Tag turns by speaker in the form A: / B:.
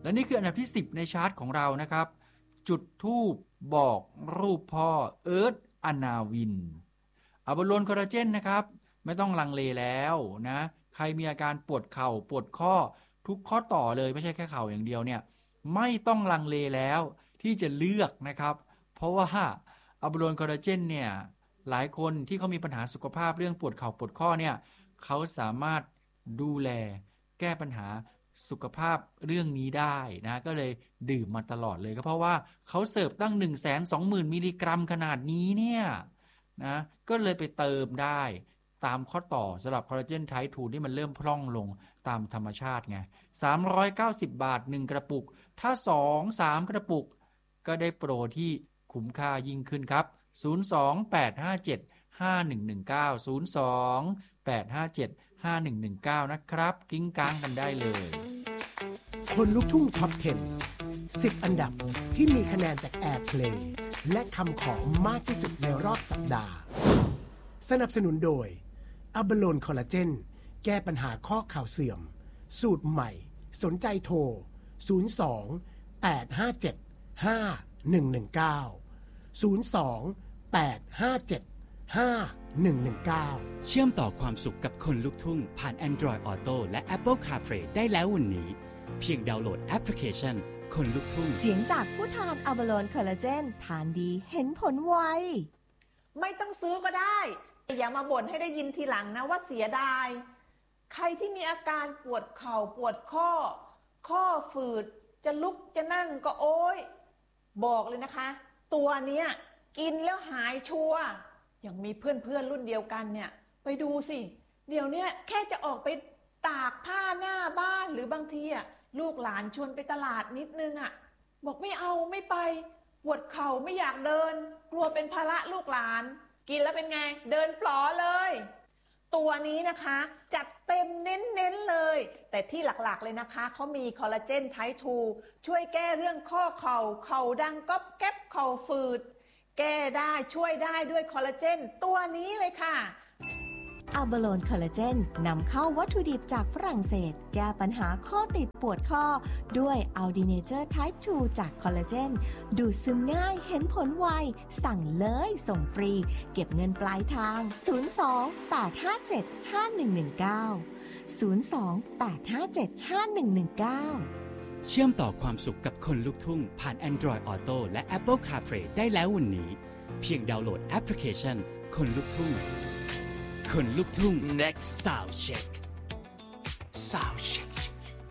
A: และนี่คืออันดับที่10ในชาร์ตของเรานะครับจุดธูปบอกรูปพ่อเอิร์ธอนาวินอะบาโลนคอลลาเจนนะครับไม่ต้องลังเลแล้วนะใครมีอาการปวดเข่าปวดข้อทุกข้อต่อเลยไม่ใช่แค่เข่าอย่างเดียวเนี่ยไม่ต้องลังเลแล้วที่จะเลือกนะครับเพราะว่าอะบาโลนคอลลาเจนเนี่ยหลายคนที่เขามีปัญหาสุขภาพเรื่องปวดเข่าปวดข้อเนี่ยเขาสามารถดูแลแก้ปัญหาสุขภาพเรื่องนี้ได้นะก็เลยดื่มมาตลอดเลยก็เพราะว่าเขาเสิร์ฟตั้ง 120,000 มิลลิกรัมขนาดนี้เนี่ยนะก็เลยไปเติมได้ตามข้อต่อสำหรับคอลลาเจนไทป์ 2ที่มันเริ่มพร่องลงตามธรรมชาติไง390 บาท1กระปุกถ้า 2-3 กระปุกก็ได้โปรที่คุ้มค่ายิ่งขึ้นครับ028575119 028575119นะครับกิ้งก้างกันได้เลย
B: คนลุกทุ่งท็อป 10 อันดับที่มีคะแนนจาก Airplay และคำขอมากที่สุดในรอบสัปดาห์สนับสนุนโดยอะบาโลนคอลลาเจนแก้ปัญหาข้อเข่าเสื่อมสูตรใหม่สนใจโทร02-857-5119
C: เชื่อมต่อความสุขกับคนลุกทุ่งผ่าน Android Auto และ Apple CarPlay ได้แล้ววันนี้เพียงดาวน์โหลดแอปพลิเคชันคนลุกทุ่ง
D: เสียงจากผู้ทานอะบาโลนคอลลาเจนทานดีเห็นผลไว
E: ไม่ต้องซื้อก็ได้อย่ามาบ่นให้ได้ยินทีหลังนะว่าเสียดายใครที่มีอาการปวดเข่าปวดข้อฝืดจะลุกจะนั่งก็โอ๊ยบอกเลยนะคะตัวเนี้ยกินแล้วหายชัวร์อย่างมีเพื่อนรุ่นเดียวกันเนี่ยไปดูสิเดี๋ยวนี้แค่จะออกไปตากผ้าหน้าบ้านหรือบางทีลูกหลานชวนไปตลาดนิดนึงบอกไม่เอาไม่ไปปวดเข่าไม่อยากเดินกลัวเป็นภาระลูกหลานกินแล้วเป็นไงเดินปลอเลยตัวนี้นะคะจัดเต็มเน้นเลยแต่ที่หลักๆเลยนะคะเขามีคอลลาเจนไทป์ 2ช่วยแก้เรื่องข้อเข่าดังก๊อบแก๊บเข่าฝืดแก้ได้ช่วยได้ด้วยคอลลาเจนตัวนี้เลยค่ะ
D: อะบาโลนคอลลาเจนนำเข้าวัตถุดิบจากฝรั่งเศสแก้ปัญหาข้อติดปวดข้อด้วยอัลดีเนเจอร์ไทป์ 2จากคอลลาเจนดูดซึมง่ายเห็นผลไวสั่งเลยส่งฟรีเก็บเงินปลายทาง02-857-5119
C: เชื่อมต่อความสุขกับคนลุกทุ่งผ่าน Android Auto และ Apple CarPlay ได้แล้ววันนี้เพียงดาวน์โหลดแอปพลิเคชันคนลุกทุ่งคนลุกทุ่ง Next Sound Check Sound